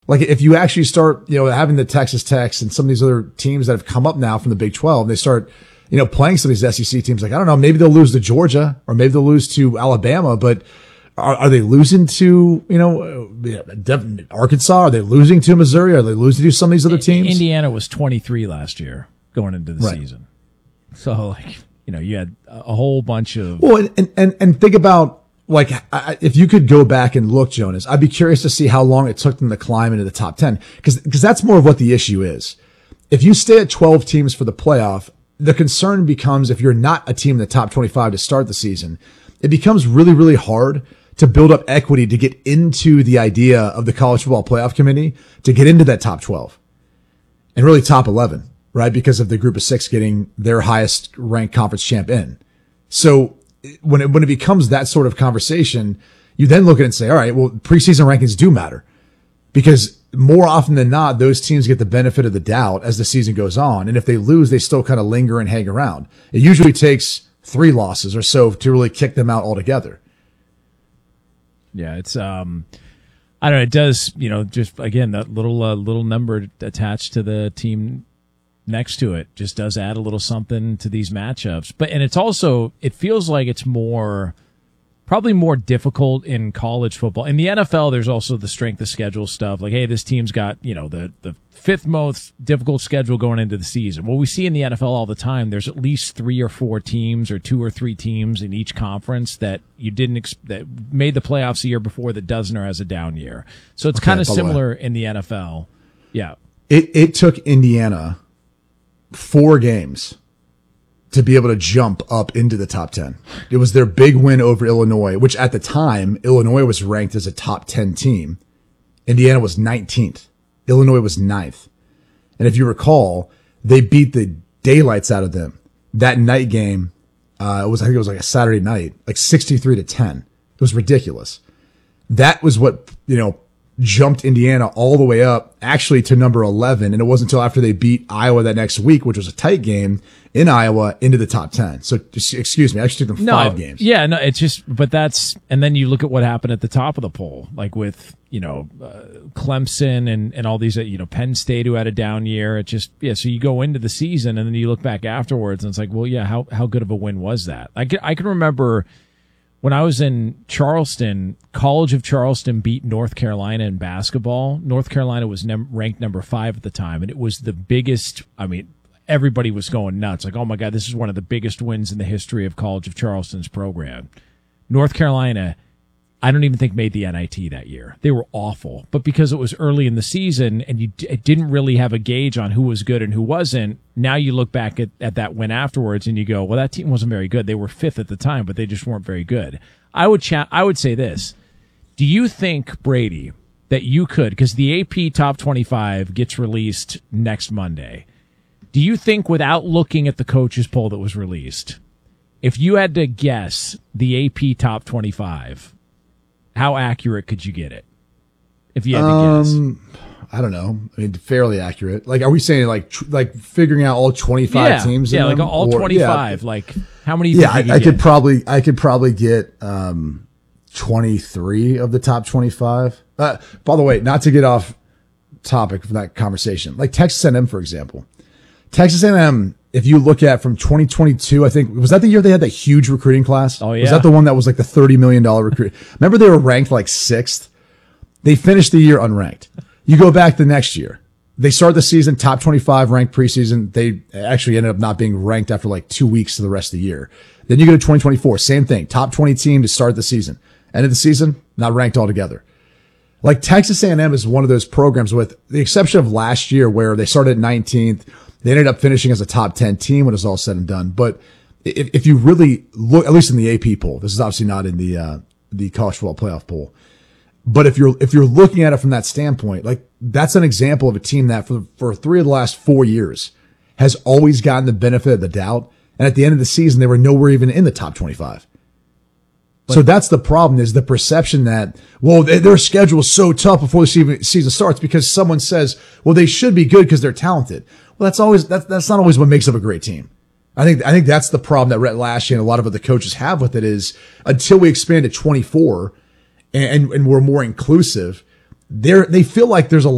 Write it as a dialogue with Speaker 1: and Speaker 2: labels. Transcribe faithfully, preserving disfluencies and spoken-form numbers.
Speaker 1: Like if you actually start, you know, having the Texas Techs and some of these other teams that have come up now from the Big twelve, they start, you know, playing some of these S E C teams. Like, I don't know, maybe they'll lose to Georgia or maybe they'll lose to Alabama, but are, are they losing to, you know, Arkansas? Are they losing to Missouri? Are they losing to some of these other teams?
Speaker 2: Indiana was twenty-three last year going into the
Speaker 1: right.
Speaker 2: season. So, like, you know, you had a whole bunch of.
Speaker 1: Well, and, and, and think about, like, I, if you could go back and look, Jonas, I'd be curious to see how long it took them to climb into the top ten. Cause, cause that's more of what the issue is. If you stay at twelve teams for the playoff, the concern becomes if you're not a team in the top twenty-five to start the season, it becomes really, really hard to build up equity to get into the idea of the college football playoff committee to get into that top twelve and really top eleven, right? Because of the group of six getting their highest ranked conference champ in. So when it, when it becomes that sort of conversation, you then look at it and say, all right, well, preseason rankings do matter because more often than not, those teams get the benefit of the doubt as the season goes on. And if they lose, they still kind of linger and hang around. It usually takes three losses or so to really kick them out altogether.
Speaker 2: Yeah, it's, um, I don't know, it does, you know, just again, that little, uh, little number attached to the team next to it just does add a little something to these matchups. But, and it's also, it feels like it's more, probably more difficult in college football. In the N F L, there's also the strength of schedule stuff. Like, hey, this team's got, you know, the, the fifth most difficult schedule going into the season. Well, we see in the N F L all the time, there's at least three or four teams or two or three teams in each conference that you didn't, ex- that made the playoffs the year before that doesn't or has a down year. So it's
Speaker 1: okay,
Speaker 2: kind of similar in the N F L. Yeah.
Speaker 1: It, it took Indiana four games to be able to jump up into the top ten. It was their big win over Illinois, which at the time, Illinois was ranked as a top ten team. Indiana was nineteenth. Illinois was ninth. And if you recall, they beat the daylights out of them. That night game, uh, it was, I think it was like a Saturday night, like sixty-three to ten. It was ridiculous. That was what, you know, jumped Indiana all the way up actually to number eleven. And it wasn't until after they beat Iowa that next week, which was a tight game in Iowa, into the top ten. So excuse me, I actually took them
Speaker 2: no,
Speaker 1: five games.
Speaker 2: Yeah, no, it's just, but that's, and then you look at what happened at the top of the poll, like with, you know, uh, Clemson and, and all these, uh, you know, Penn State who had a down year. It just, yeah. So you go into the season and then you look back afterwards and it's like, well, yeah, how, how good of a win was that? I can, I can remember when I was in Charleston, College of Charleston beat North Carolina in basketball. North Carolina was num- ranked number five at the time, and it was the biggest, I mean, everybody was going nuts. Like, oh my God, this is one of the biggest wins in the history of College of Charleston's program. North Carolina, I don't even think made the N I T that year. They were awful. But because it was early in the season and you d- it didn't really have a gauge on who was good and who wasn't, now you look back at, at that win afterwards and you go, well, that team wasn't very good. They were fifth at the time, but they just weren't very good. I would cha- I would say this. Do you think, Brady, that you could, because the A P Top twenty-five gets released next Monday, do you think without looking at the coaches poll that was released, if you had to guess the A P Top twenty-five, how accurate could you get it? If you had to
Speaker 1: um,
Speaker 2: guess.
Speaker 1: I don't know. I mean, fairly accurate. Like, are we saying like tr- like figuring out all twenty-five
Speaker 2: yeah,
Speaker 1: teams?
Speaker 2: Yeah,
Speaker 1: in
Speaker 2: like
Speaker 1: them?
Speaker 2: all
Speaker 1: or,
Speaker 2: twenty-five.
Speaker 1: Yeah.
Speaker 2: Like, how many?
Speaker 1: Yeah, I,
Speaker 2: you
Speaker 1: I
Speaker 2: get?
Speaker 1: could probably I could probably get um twenty-three of the top twenty-five. Uh, by the way, not to get off topic from that conversation, like Texas A and M, for example. Texas A and M, if you look at from twenty twenty-two, I think, was that the year they had that huge recruiting class?
Speaker 2: Oh, yeah.
Speaker 1: Was that the one that was like the thirty million dollars recruit? Remember they were ranked like sixth? They finished the year unranked. You go back the next year. They start the season top twenty-five ranked preseason. They actually ended up not being ranked after like two weeks to the rest of the year. Then you go to twenty twenty-four, same thing. Top twenty team to start the season. End of the season, not ranked altogether. Like Texas A and M is one of those programs, with the exception of last year where they started at nineteenth. They ended up finishing as a top ten team when it was all said and done. But if, if you really look, at least in the A P poll, this is obviously not in the, uh, the college football playoff poll. But if you're, if you're looking at it from that standpoint, like that's an example of a team that for, for three of the last four years has always gotten the benefit of the doubt. And at the end of the season, they were nowhere even in the top twenty-five. But, so that's the problem, is the perception that, well, they, their schedule is so tough before the season starts because someone says, well, they should be good because they're talented. Well, that's always, that's, that's not always what makes up a great team. I think, I think that's the problem that Rhett Lashlee and a lot of other coaches have with it, is until we expand to twenty-four and, and we're more inclusive, they're, they feel like there's a